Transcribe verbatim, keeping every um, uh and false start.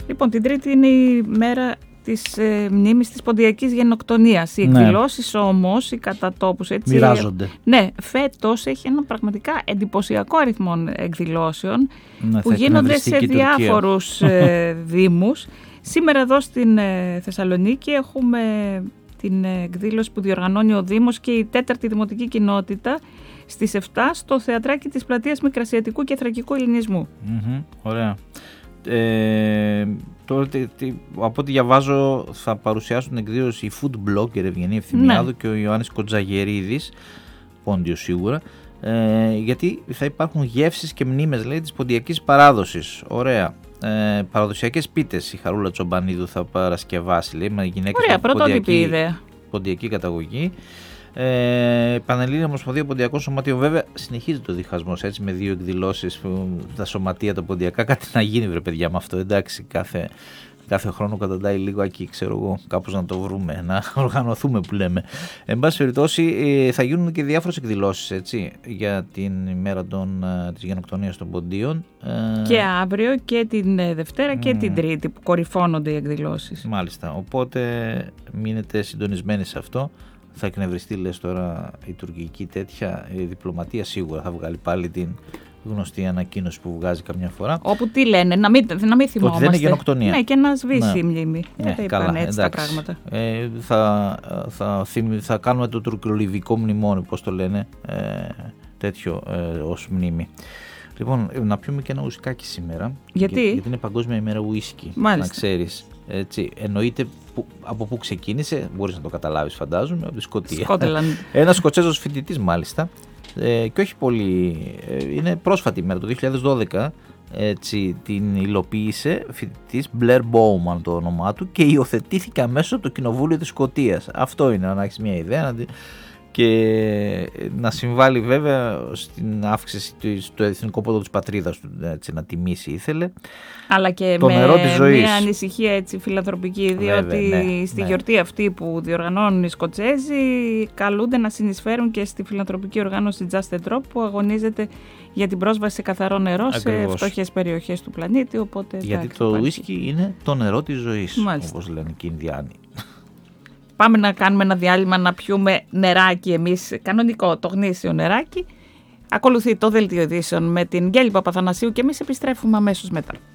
Λοιπόν, την Τρίτη είναι η μέρα της ε, μνήμης της ποντιακής γενοκτονίας. Οι εκδηλώσεις, ναι, όμως, οι κατατόπους, έτσι, μοιράζονται. Ναι, φέτος έχει ένα πραγματικά εντυπωσιακό αριθμό εκδηλώσεων, ναι, που γίνονται σε διάφορους ε, δήμους. Σήμερα εδώ στην ε, Θεσσαλονίκη έχουμε την εκδήλωση που διοργανώνει ο Δήμος και η τέταρτη δημοτική κοινότητα στις επτά στο θεατράκι της πλατείας Μικρασιατικού και Θρακικού Ελληνισμού. Mm-hmm, ωραία. Ε, τώρα, τι, τι, από ό,τι διαβάζω θα παρουσιάσουν την εκδήλωση η food blogger Ευγενία Ευθυμιάδου, ναι, και ο Ιωάννης Κοντζαγερίδης, πόντιος σίγουρα, ε, γιατί θα υπάρχουν γεύσεις και μνήμες, λέει, της ποντιακής παράδοσης. Ωραία. Ε, παραδοσιακές πίτες η Χαρούλα Τσομπανίδου θα παρασκευάσει, λέει, με γυναίκες με ποντιακή, ποντιακή καταγωγή. Ε, Πανελλήνια Ομοσπονδία Ποντιακών Σωματείων. Βέβαια συνεχίζεται ο διχασμός, έτσι, με δύο εκδηλώσεις που τα σωματεία τα ποντιακά. Κάτι να γίνει, βρε παιδιά, με αυτό. Εντάξει, κάθε, κάθε χρόνο καταντάει λίγο εκεί, ξέρω εγώ, κάπως να το βρούμε, να οργανωθούμε που λέμε. Εν πάση περιπτώσει, ε, θα γίνουν και διάφορες εκδηλώσεις, έτσι, για την ημέρα των, της γενοκτονίας των ποντίων. Ε, και αύριο και την Δευτέρα και mm, την Τρίτη που κορυφώνονται οι εκδηλώσεις. Μάλιστα. Οπότε μείνετε συντονισμένοι σε αυτό. Θα εκνευριστεί, λες τώρα, η τουρκική τέτοια η διπλωματία, σίγουρα θα βγάλει πάλι την γνωστή ανακοίνωση που βγάζει καμιά φορά. Όπου τι λένε, να μην, να μην θυμόμαστε. Ότι δεν είναι γενοκτονία. Ναι, και να σβήσει, ναι, η μνήμη. Ναι, δεν θα καλά, είπαν έτσι εντάξει, τα πράγματα. Ε, θα, θα, θα, θα κάνουμε το τουρκολιβικό μνημόνιο, πώς το λένε, ε, τέτοιο ε, ως μνήμη. Λοιπόν, να πιούμε και ένα ουισκάκι σήμερα. Γιατί? Για, γιατί είναι Παγκόσμια ημέρα ουίσκι. Μάλιστα. Να ξέρεις. Έτσι, εννοείται που, από πού ξεκίνησε, μπορείς να το καταλάβεις, φαντάζομαι, από τη Σκωτία. Ένας Σκοτσέζος φοιτητής, μάλιστα, ε, και όχι πολύ, ε, είναι πρόσφατη ημέρα, το δύο χιλιάδες δώδεκα, έτσι, την υλοποίησε φοιτητής, Blair Bowman το όνομά του, και υιοθετήθηκε αμέσως από το Κοινοβούλιο της Σκωτίας. Αυτό είναι, να έχεις μια ιδέα, να, και να συμβάλλει βέβαια στην αύξηση του εθνικού πόντο της πατρίδας του, έτσι, να τιμήσει ήθελε. Αλλά και το με νερό της ζωής. Μια ανησυχία, έτσι, φιλανθρωπική, διότι βέβαια, ναι, στη ναι. γιορτή αυτή που διοργανώνουν οι Σκοτσέζοι καλούνται να συνεισφέρουν και στη φιλανθρωπική οργάνωση Just a Drop που αγωνίζεται για την πρόσβαση σε καθαρό νερό. Ακριβώς. Σε φτωχές περιοχές του πλανήτη. Οπότε, γιατί το ουίσκι είναι το νερό της ζωής, όπως λένε και οι Ινδιάνοι. Πάμε να κάνουμε ένα διάλειμμα, να πιούμε νεράκι εμείς, κανονικό, το γνήσιο νεράκι. Ακολουθεί το δελτίο ειδήσεων με την Γκέλη Παπαθανασίου και εμείς επιστρέφουμε αμέσως μετά.